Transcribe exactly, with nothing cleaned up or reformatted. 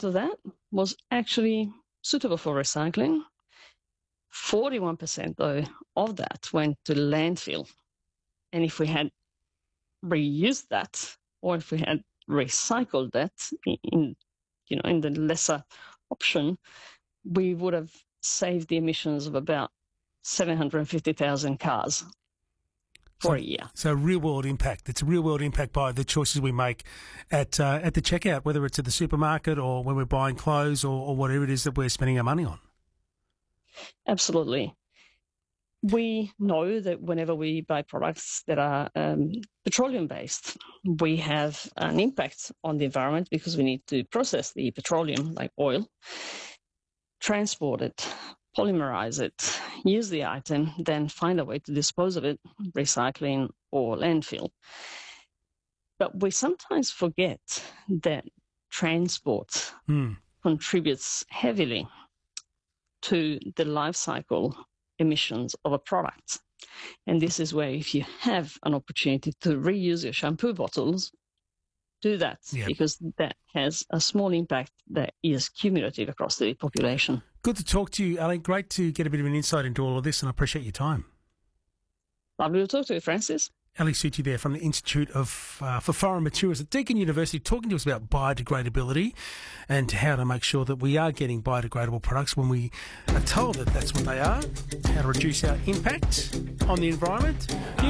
percent of that was actually suitable for recycling. forty-one percent, though, of that went to landfill. And if we had reused that, or if we had recycled that in, you know, in the lesser option, we would have saved the emissions of about seven hundred fifty thousand cars for so, a year. So real-world impact. It's a real-world impact by the choices we make at uh, at the checkout, whether it's at the supermarket or when we're buying clothes or, or whatever it is that we're spending our money on. Absolutely. We know that whenever we buy products that are um, petroleum-based, we have an impact on the environment because we need to process the petroleum, like oil, transport it, polymerize it, use the item, then find a way to dispose of it, recycling or landfill. But we sometimes forget that transport Mm. contributes heavily to the life cycle emissions of a product. And this is where if you have an opportunity to reuse your shampoo bottles, do that, Yep. because that has a small impact that is cumulative across the population. Good to talk to you, Ali. Great to get a bit of an insight into all of this, and I appreciate your time. Lovely to talk to you, Francis. Ali Suchi there from the Institute of uh, for Foreign Materials at Deakin University, talking to us about biodegradability and how to make sure that we are getting biodegradable products when we are told that that's what they are, how to reduce our impact on the environment.